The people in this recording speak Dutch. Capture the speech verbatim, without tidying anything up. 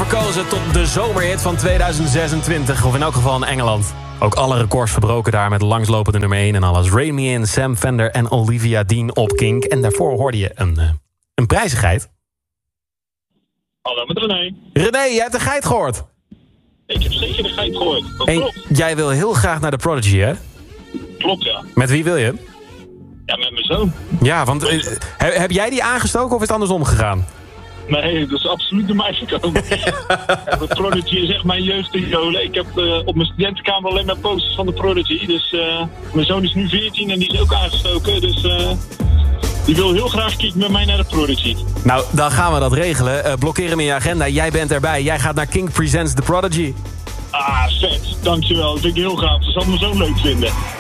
verkozen tot de zomerhit van tweeduizend zesentwintig. Of in elk geval in Engeland. Ook alle records verbroken daar met langslopende nummer één en alles. Rain Me In, Sam Fender en Olivia Dean op Kink. En daarvoor hoorde je een, uh, een prijzigheid. Hallo, met René. René, jij hebt de geit gehoord. Ik heb zeker de geit gehoord. Dat en klopt. Jij wil heel graag naar de Prodigy, hè? Klopt, ja. Met wie wil je? Ja, met mijn zoon. Ja, want uh, heb, heb jij die aangestoken of is het andersom gegaan? Nee, dat is absoluut door mij gekomen. Ja, de Prodigy is echt mijn jeugdidolen. Ik heb uh, op mijn studentenkamer alleen maar posters van de Prodigy. Dus uh, mijn zoon is nu veertien en die is ook aangestoken. Dus uh, die wil heel graag kijken met mij naar de Prodigy. Nou, dan gaan we dat regelen. Uh, blokkeer hem in je agenda. Jij bent erbij. Jij gaat naar Kink Presents The Prodigy. Ah, vet. Dankjewel. Dat vind ik heel gaaf. Dat zal mijn zoon leuk vinden.